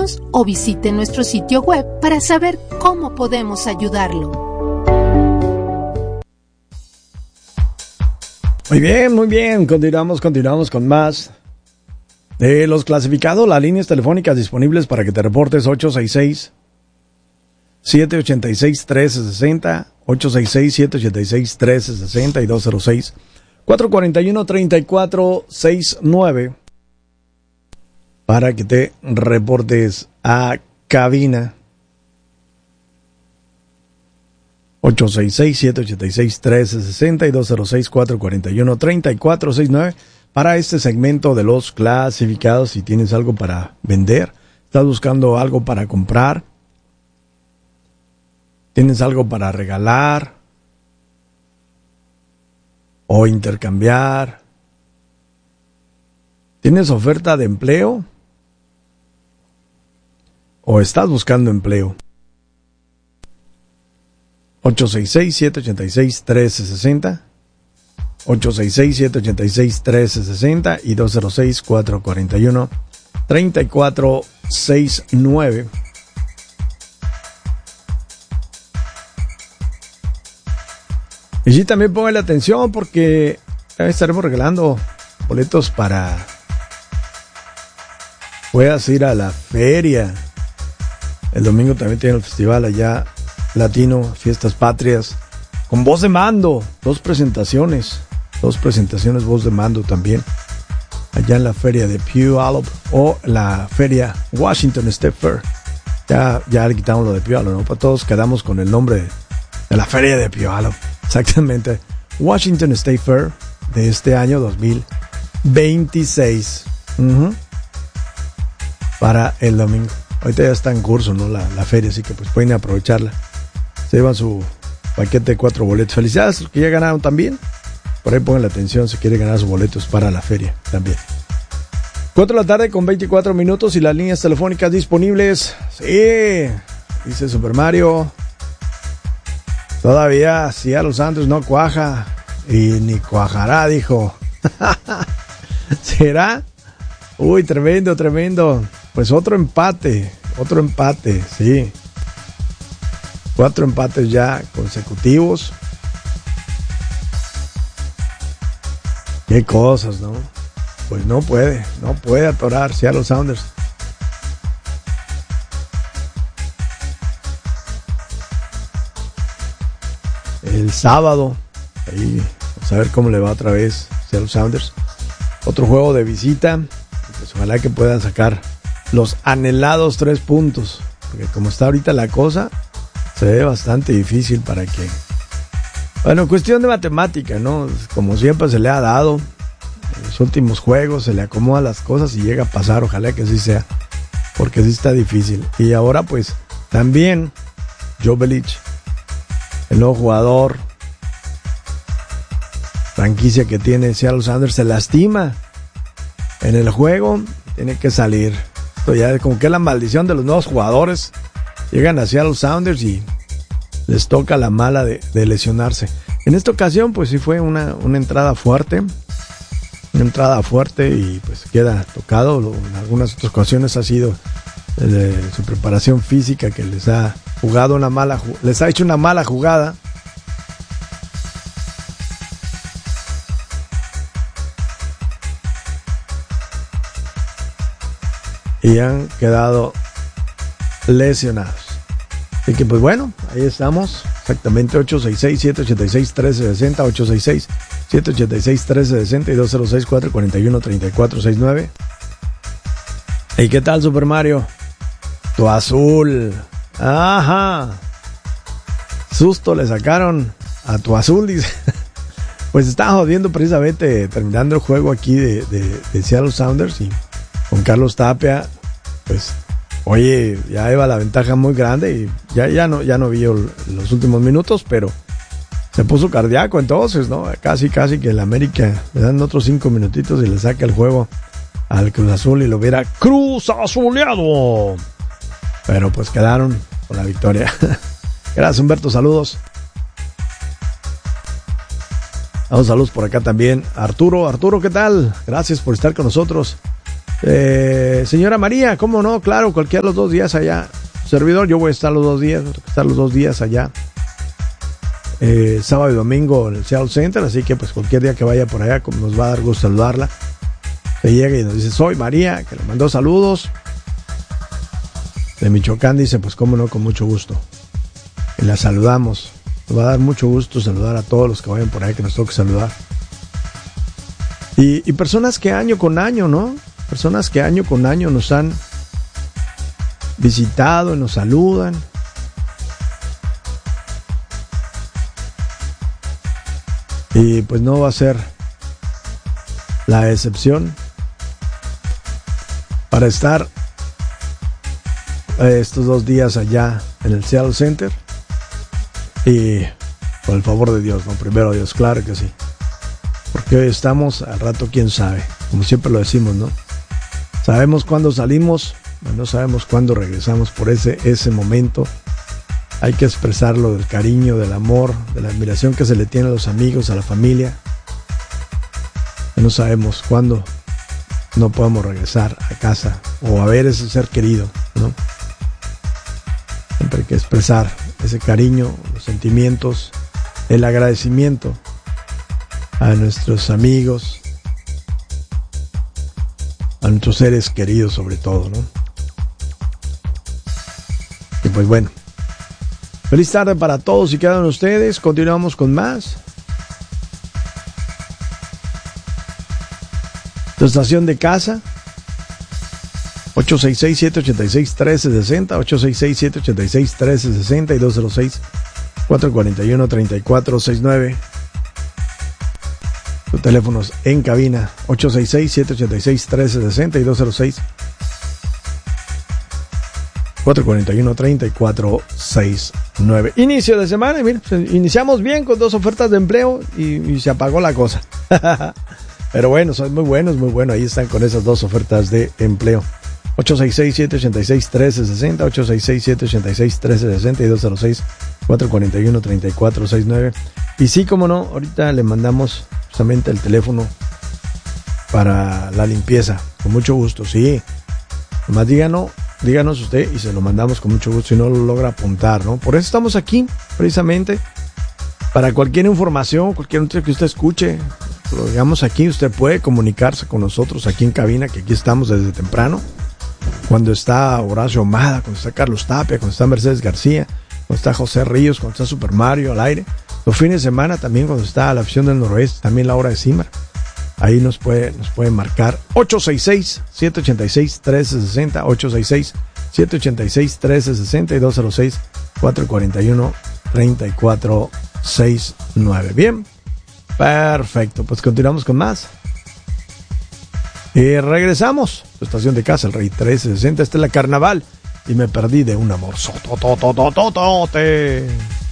Llámenos o visite nuestro sitio web para saber cómo podemos ayudarlo. Muy bien. Continuamos con más de los clasificados. Las líneas telefónicas disponibles para que te reportes: 866-786-1360, 866-786-1360 y 206-441-3469 para que te reportes a cabina. 866-786-1360 y 206-441-3469 para este segmento de los clasificados. Si tienes algo para vender, estás buscando algo para comprar, tienes algo para regalar o intercambiar, tienes oferta de empleo o estás buscando empleo. 866-786-1360, 866-786-1360 y 206-441-3469. Y sí, también póngale atención porque estaremos regalando boletos para puedas ir a la feria. El domingo también tiene el festival allá latino, Fiestas Patrias, con voz de mando, dos presentaciones voz de mando también, allá en la feria de Puyallup o la feria Washington State Fair. Ya le quitamos lo de Puyallup, ¿no? Para todos quedamos con el nombre de la feria de Puyallup. Exactamente, Washington State Fair de este año 2026. Para el domingo. Ahorita ya está en curso, ¿no? La feria, así que pues pueden aprovecharla. Se llevan su paquete de 4 boletos. Felicidades a los que ya ganaron también. Por ahí pongan la atención si quieren ganar sus boletos para la feria también. 4 de la tarde con 24 minutos y las líneas telefónicas disponibles. Sí, dice Super Mario. Todavía Seattle Sounders no cuaja y ni cuajará, dijo. ¿Será? Uy, tremendo. Pues otro empate, sí. 4 empates ya consecutivos. Qué cosas, ¿no? Pues no puede atorar Seattle Sounders. El sábado, ahí vamos a ver cómo le va otra vez Seattle Sounders. Otro juego de visita. Pues ojalá que puedan sacar los anhelados 3 puntos. Porque como está ahorita la cosa, se ve bastante difícil para que... Bueno, cuestión de matemática, ¿no? Como siempre se le ha dado. En los últimos juegos se le acomodan las cosas y llega a pasar. Ojalá que así sea. Porque sí está difícil. Y ahora pues también Joe Belich, el nuevo jugador, franquicia que tiene Seattle Sounders, se lastima en el juego, tiene que salir. Esto ya es como que es la maldición de los nuevos jugadores. Llegan a Seattle Sounders y les toca la mala de lesionarse. En esta ocasión pues sí fue una entrada fuerte. Y pues queda tocado. En algunas otras ocasiones ha sido su preparación física que les ha jugado les ha hecho una mala jugada. Y han quedado lesionados. Así que pues bueno, ahí estamos. Exactamente 866-786-1360, 866-786-1360 y 206-441-3469. ¿Y qué tal, Super Mario? Tu azul. Ajá. Susto le sacaron a tu azul, dice. Pues estábamos viendo precisamente terminando el juego aquí de Seattle Sounders y con Carlos Tapia, pues, oye, ya iba la ventaja muy grande y ya no vi los últimos minutos, pero se puso cardíaco entonces, ¿no? Casi que el América le dan otros 5 minutitos y le saca el juego al Cruz Azul y lo hubiera Cruz Azuleado. Pero pues quedaron con la victoria. Gracias, Humberto, saludos. Saludos por acá también. Arturo, ¿qué tal? Gracias por estar con nosotros. Señora María, ¿cómo no? Claro, cualquiera de los 2 días allá. Servidor, yo voy a estar los 2 días, tengo que estar los 2 días allá. Sábado y domingo en el Seattle Center, así que pues cualquier día que vaya por allá nos va a dar gusto saludarla. Se llega y nos dice, soy María, que le mandó saludos. De Michoacán dice, pues cómo no, con mucho gusto. Y la saludamos. Nos va a dar mucho gusto saludar a todos los que vayan por allá que nos toque saludar. Y personas que año con año, ¿no? Personas que año con año nos han visitado y nos saludan. Y pues no va a ser la excepción para estar estos 2 días allá en el Seattle Center. Y por el favor de Dios, ¿no? Primero Dios, claro que sí. Porque hoy estamos, al rato quién sabe. Como siempre lo decimos, ¿no? Sabemos cuándo salimos, pero no sabemos cuándo regresamos. Por ese momento hay que expresarlo del cariño, del amor, de la admiración que se le tiene a los amigos, a la familia. No sabemos cuándo no podemos regresar a casa o a ver ese ser querido, ¿no? Siempre hay que expresar ese cariño, los sentimientos, el agradecimiento a nuestros amigos, a nuestros seres queridos sobre todo, ¿no? Y pues bueno, feliz tarde para todos y cada uno de ustedes. Continuamos con más. Tu estación de casa, 866-786-1360, 866-786-1360 y 206-441-3469. Los teléfonos en cabina, 866-786-1360 y 206-441-3469. Inicio de semana, y mira, iniciamos bien con 2 ofertas de empleo y se apagó la cosa. Pero bueno, son muy buenos, muy buenos. Ahí están con esas 2 ofertas de empleo. 866-786-1360, 866-786-1360 y 206-441-3469. Y sí, como no, ahorita le mandamos justamente el teléfono para la limpieza. Con mucho gusto, sí. Nomás díganos usted y se lo mandamos con mucho gusto si no lo logra apuntar, ¿no? Por eso estamos aquí, precisamente. Para cualquier información, cualquier noticia que usted escuche, lo digamos aquí, usted puede comunicarse con nosotros aquí en cabina, que aquí estamos desde temprano. Cuando está Horacio Ahumada, cuando está Carlos Tapia, cuando está Mercedes García, cuando está José Ríos, cuando está Super Mario al aire. Los fines de semana también, cuando está la afición del Noroeste, también la hora de Cimar. Ahí nos puede marcar 866-786-1360, 866-786-1360 y 206-441-3469. Bien, perfecto, pues continuamos con más. Y regresamos. Tu estación de casa, el Rey 1360. Esta es la Carnaval. Y me perdí de un amor sotototototote.